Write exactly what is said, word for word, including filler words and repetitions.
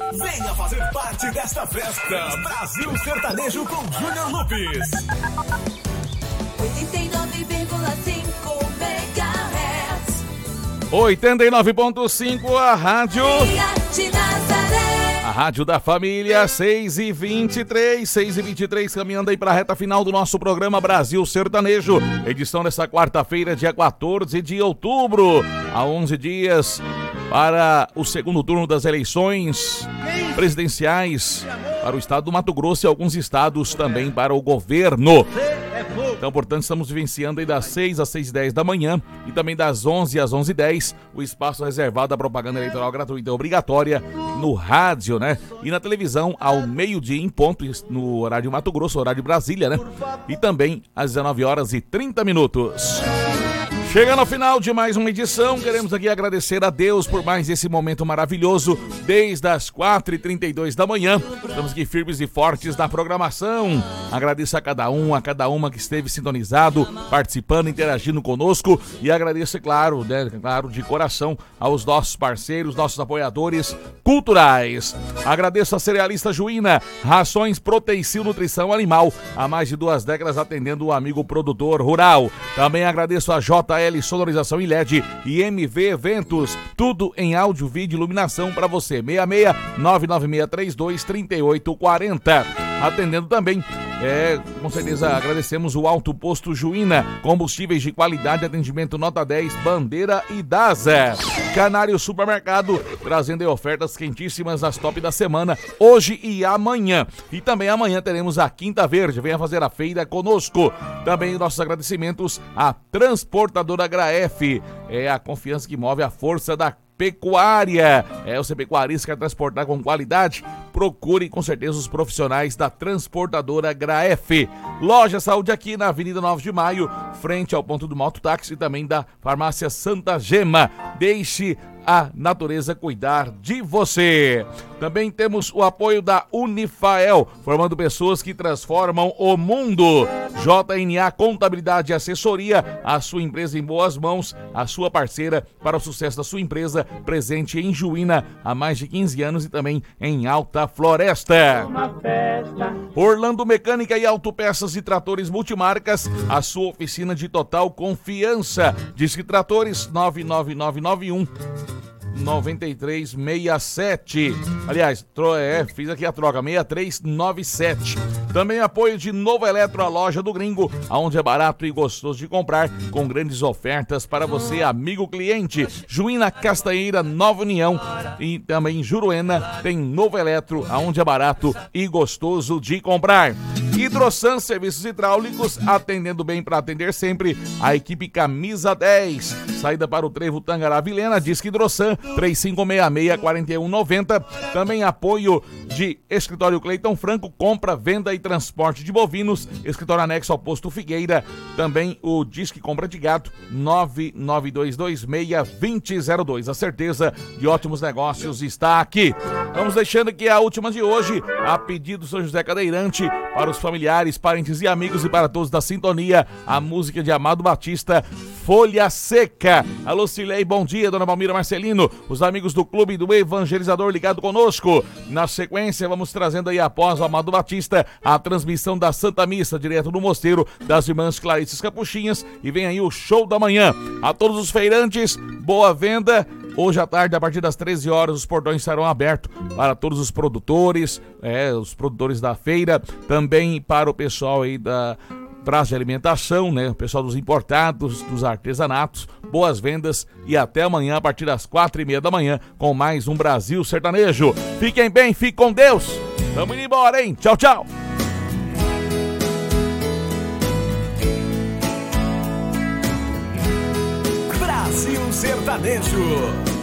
Venha fazer parte desta festa. Brasil Sertanejo com Júnior Lopes. oitenta e nove vírgula cinco megahertz. oitenta e nove ponto cinco, a rádio. De Nazaré. A rádio da família, seis e vinte e três, seis e vinte e três, caminhando aí para a reta final do nosso programa Brasil Sertanejo. Edição dessa quarta-feira, dia quatorze de outubro. Há onze dias para o segundo turno das eleições presidenciais para o estado do Mato Grosso e alguns estados também para o governo. Então, portanto, estamos vivenciando aí das seis às seis e dez da manhã e também das onze às onze e dez, o espaço reservado à propaganda eleitoral gratuita e obrigatória no rádio, né? E na televisão ao meio-dia em ponto, no horário Mato Grosso, horário Brasília, né? E também às dezenove horas e trinta minutos. Chegando ao final de mais uma edição, queremos aqui agradecer a Deus por mais esse momento maravilhoso, desde as quatro e trinta e dois da manhã. Estamos aqui firmes e fortes na programação. Agradeço a cada um, a cada uma que esteve sintonizado, participando, interagindo conosco. E agradeço, é claro, né, claro, de coração, aos nossos parceiros, nossos apoiadores culturais. Agradeço a Cerealista Juína, rações Proteicil Nutrição Animal, há mais de duas décadas atendendo o amigo produtor rural. Também agradeço a J L Sonorização em L E D e M V Eventos, tudo em áudio, vídeo e iluminação para você. seis seis nove nove seis três dois três oito quatro zero. Atendendo também, é, com certeza agradecemos o Alto Posto Juína, combustíveis de qualidade, atendimento nota dez, Bandeira e Daza. Canário Supermercado, trazendo aí ofertas quentíssimas das top da semana, hoje e amanhã. E também amanhã teremos a Quinta Verde, venha fazer a feira conosco. Também nossos agradecimentos à Transportadora Graef, é a confiança que move a força da pecuária. É, o seu pecuarista quer transportar com qualidade? Procure com certeza os profissionais da Transportadora Graef. Loja Saúde aqui na Avenida nove de Maio, frente ao ponto do mototáxi, e também da Farmácia Santa Gema. Deixe a natureza cuidar de você. Também temos o apoio da Unifael, formando pessoas que transformam o mundo. J N A Contabilidade e Assessoria, a sua empresa em boas mãos, a sua parceira para o sucesso da sua empresa, presente em Juína há mais de quinze anos e também em Alta Floresta. Orlando Mecânica e Autopeças e Tratores Multimarcas, a sua oficina de total confiança. Disque Tratores nove nove nove nove um nove três seis sete. Aliás, tro, é, fiz aqui a troca, seis três nove sete. Também apoio de Novo Eletro, a loja do gringo, onde é barato e gostoso de comprar, com grandes ofertas para você, amigo cliente. Juína, Castanheira, Nova União e também Juruena tem Novo Eletro, onde é barato e gostoso de comprar. Hidrosan Serviços Hidráulicos, atendendo bem para atender sempre. A equipe Camisa dez, saída para o Trevo Tangará Vilhena, Disque Hidrosan três cinco seis seis quatro um nove zero. Também apoio de Escritório Cleiton Franco, compra, venda e transporte de bovinos, escritório anexo ao Posto Figueira. Também o Disque Compra de Gato nove nove dois dois seis dois zero zero dois. A certeza de ótimos negócios está aqui. Vamos deixando aqui a última de hoje, a pedido do São José Cadeirante, para os familiares, parentes e amigos e para todos da sintonia, a música de Amado Batista, Folha Seca. Alô, Cilei, bom dia, dona Palmira Marcelino, os amigos do Clube do Evangelizador ligado conosco. Na sequência, vamos trazendo aí, após o Amado Batista, a transmissão da Santa Missa, direto do Mosteiro das Irmãs Clarices Capuchinhas, e vem aí o show da manhã. A todos os feirantes, boa venda. Hoje à tarde, a partir das treze horas, os portões estarão abertos para todos os produtores, é, os produtores da feira, também para o pessoal aí da praça de alimentação, né? O pessoal dos importados, dos artesanatos. Boas vendas e até amanhã, a partir das quatro e meia da manhã, com mais um Brasil Sertanejo. Fiquem bem, fiquem com Deus. Tamo indo embora, hein? Tchau, tchau. Brasil Sertanejo.